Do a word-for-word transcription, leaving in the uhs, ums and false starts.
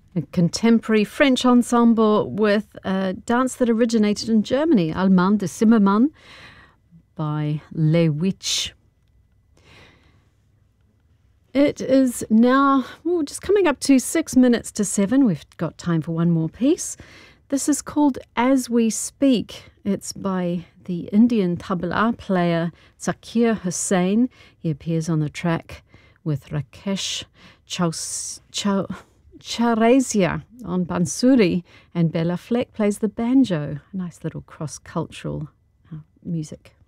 A contemporary French ensemble with a dance that originated in Germany, Allemand de Zimmermann by Le Witch. It is now ooh, just coming up to six minutes to seven. We've got time for one more piece. This is called As We Speak. It's by the Indian tabla player Zakir Hussain. He appears on the track with Rakesh Chaus, Chau, Chaurasia on bansuri, and Bella Fleck plays the banjo. A nice little cross-cultural uh, music.